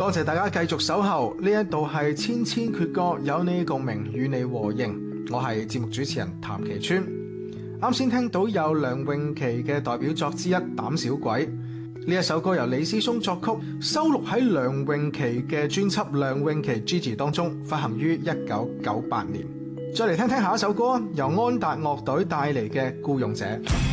多謝大家繼續守候，呢一度係千千闕歌，有你共鳴，與你和應。我係節目主持人譚其川。啱先聽到有梁詠琪嘅代表作之一《膽小鬼》，呢一首歌由李思松作曲，收錄喺梁詠琪嘅專輯《梁詠琪 Gigi》當中，發行於1998年。再嚟聽聽下一首歌，由安達樂隊帶嚟嘅《孤勇者》。